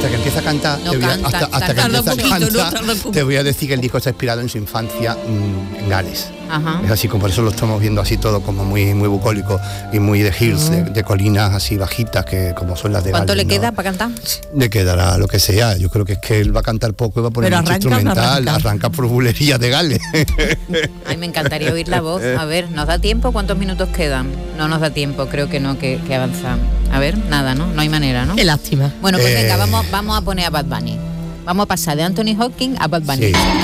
hasta que empieza a cantar, No canta, hasta que tarda empieza un poquito, a cantar, no, tarda un poco. te voy a decir que el disco está inspirado en su infancia en Gales. Ajá. Es así, como por eso lo estamos viendo así todo como muy bucólico y muy de hills, de colinas así bajitas, que como son las de ¿Cuánto Gales, le ¿no? queda para cantar? Le quedará lo que sea. Yo creo que es que él va a cantar poco y va a poner Pero mucho arranca o no instrumental, arranca por bulerías de Gales. Ay, me encantaría oír la voz. A ver, ¿nos da tiempo? ¿Cuántos minutos quedan? No nos da tiempo, creo que no, que avanzamos. A ver, nada, ¿no? No hay manera, ¿no? Qué lástima. Bueno, pues venga, vamos a poner a Bad Bunny. Vamos a pasar de Anthony Hopkins a Bad Bunny. Sí.